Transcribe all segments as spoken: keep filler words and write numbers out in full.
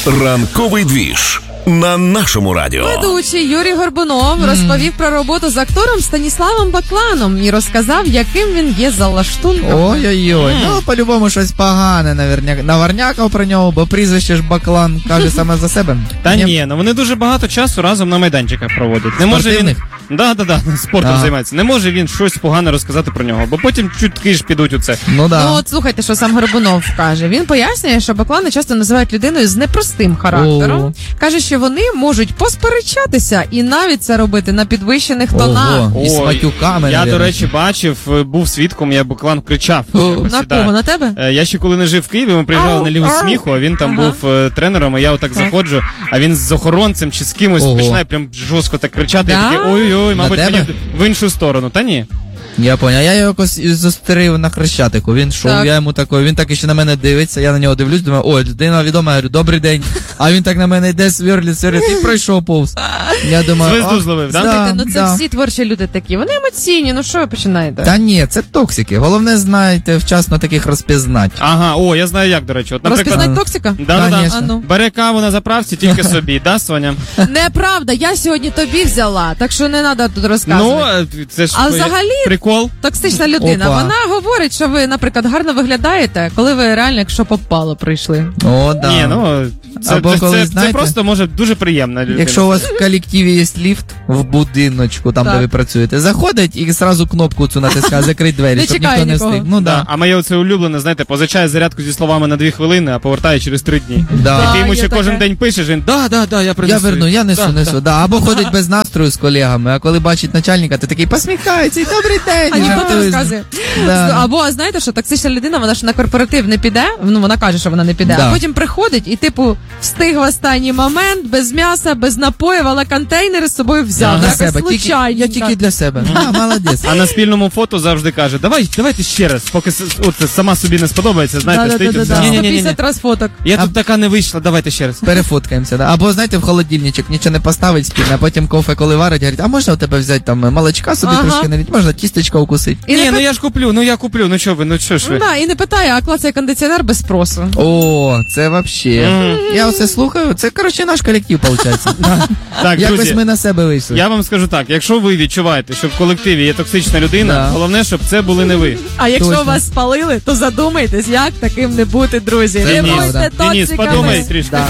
Ранковий двіж на нашому радіо. Ведучий Юрій Горбунов mm. розповів про роботу з актором Станіславом Бакланом і розказав, яким він є за лаштунком. Ой-ой-ой, mm. ну по-любому щось погане, наверняк. Наварнякав про нього, бо прізвище ж Баклан каже саме за себе. Та ні, ну вони дуже багато часу разом на майданчиках проводять. Не може він... Да, да, да, спортом ага. займається. Не може він щось погане розказати про нього, бо потім чутки ж підуть у це. Ну, да. Ну от слухайте, що сам Горбунов каже. Він пояснює, що Баклана часто називають людиною з непростим характером. О. Каже, що вони можуть посперечатися і навіть це робити на підвищених тонах. І з матюками. Я, до речі, бачив, був свідком, як Баклан кричав. На кого? На тебе? Я ще коли не жив в Києві, ми приїжджали на Лігу сміху, а він там ага. був тренером, і я отак заходжу, а він з охоронцем чи з кимось Ого. починає прям жорстко так кричати. Да? І такий, ой-ой, мабуть, мені в іншу сторону. Та ні. Я поняв, я його якось зустрів на Хрещатику, він шов, так. я йому такой, він так іще на мене дивиться, я на нього дивлюсь, думаю, ой, людина відома, я говорю, добрий день, а він так на мене йде, сверлить, сверлить, і пройшов повз. Я думаю, звезду зловив, да? Да, ну це да. всі творчі люди такі, вони емоційні, ну що ви починаєте? Та ні, це токсики, головне, знаєте, вчасно таких розпізнати. Ага, о, я знаю як, до речі. От, наприклад... Розпізнати токсика? Да, да, да. Ну. Бере каву на заправці, тільки собі, да, Соня? Неправда, я сьогодні тобі взяла, так що не треба тут розказувати. Ну, це ж а взагалі, прикол. Токсична людина, Опа. вона говорить, що ви, наприклад, гарно виглядаєте, коли ви реально, якщо попало, прийшли. О, да. Ні, ну, це, Або це, коли, це, знаєте, це просто може дуже приємна людина. Якщо у вас в колективі є ліфт в будиночку, там, так. де ви працюєте, заходить і зразу кнопку цю натискає, закрить двері, не щоб ніхто не встиг. Ну, да. Да. А моє оце улюблене, знаєте, позичає зарядку зі словами на дві хвилини, а повертає через три дні. Да. І ти йому ще таке. кожен день пишеш, він, да, да, да, я принесу. Я верну, я несу, да, несу. Да. Да. Або ходить без настрою з колегами, а коли бачить начальника, то такий посміхається, і добрий день. А ніхто не розказує. Да. Або, знаєте, що токсична людина, вона ж на корпоратив не піде, ну вона каже, що вона не піде, да. а потім приходить і, типу, встиг в останній момент, без м'яса, без напоїв, але контейнери з собою взяв. Для себе. Тільки, я тільки для себе. А, молодець. А на спільному фото завжди каже, давай, давайте ще раз, поки от, сама собі не сподобається, знаєте, да, стоїть. Да, да, да. сто п'ятдесят раз фоток. Я а... тут така не вийшла, давайте ще раз. Перефоткаємося, да. Або, знаєте, в холодильничок нічого не поставить спільно, а потім кофе, коли варить, говорить, а можна у тебе взяти там молочка собі ага. трошки налить, можна тістечко укусити. Ні, не ну пи... я ж куплю, ну я куплю, ну що ви, ну що ж ви. Ну, да, і не питає, а клацає кондиціонер без спросу. О, це вообще. Mm. Я оце слухаю, це, коротше, наш колектив, виходить. Так, якось друзі, ми на себе вийшли. Я вам скажу так, якщо ви відчуваєте, що в колективі є токсична людина, да. головне, щоб це були не ви. А якщо Точно. вас спалили, то задумайтесь, як таким не бути, друзі. Це не будьте да. Денис, подумай трішки. Да.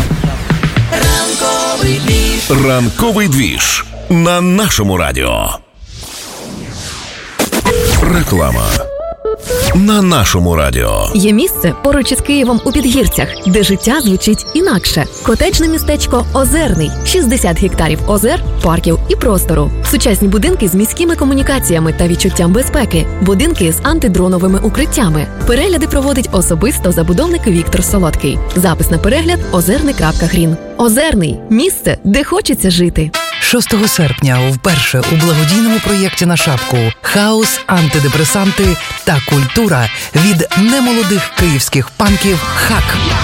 Ранковий двіж. Ранковий двіж на нашому радіо. Реклама. На нашому радіо. Є місце поруч із Києвом у Підгірцях, де життя звучить інакше. Котеджне містечко Озерний. шістдесят гектарів озер, парків і простору. Сучасні будинки з міськими комунікаціями та відчуттям безпеки. Будинки з антидроновими укриттями. Перегляди проводить особисто забудовник Віктор Солодкий. Запис на перегляд озерний крапка грін. Озерний. Місце, де хочеться жити. шостого серпня вперше у благодійному проєкті на шапку «Хаос, антидепресанти та культура» від немолодих київських панків «Хак».